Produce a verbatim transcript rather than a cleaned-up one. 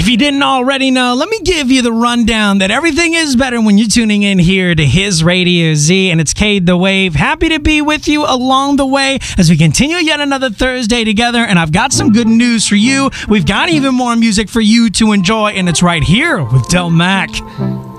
If you didn't already know, let me give you the rundown that everything is better when you're tuning in here to His Radio Z, and it's Cade the Wave. Happy to be with you along the way as we continue yet another Thursday together, and I've got some good news for you. We've got even more music for you to enjoy, and it's right here with Del Mac.